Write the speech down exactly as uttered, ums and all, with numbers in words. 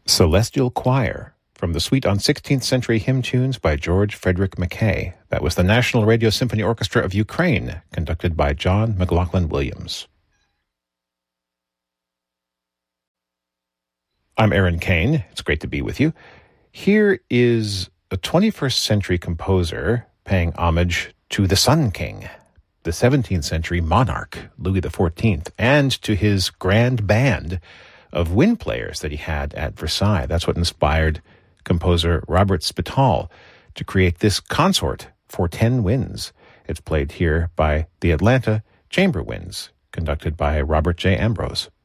Celestial Choir, from the suite on sixteenth century hymn tunes by George Frederick Mackay. That was the National Radio Symphony Orchestra of Ukraine, conducted by John McLaughlin Williams. I'm Aaron Kane. It's great to be with you. Here is a twenty-first century composer paying homage to the Sun King, the seventeenth century monarch, Louis the fourteenth, and to his grand band of wind players that he had at Versailles. That's what inspired composer Robert Spital to create this consort for ten winds. It's played here by the Atlanta Chamber Winds, conducted by Robert J. Ambrose.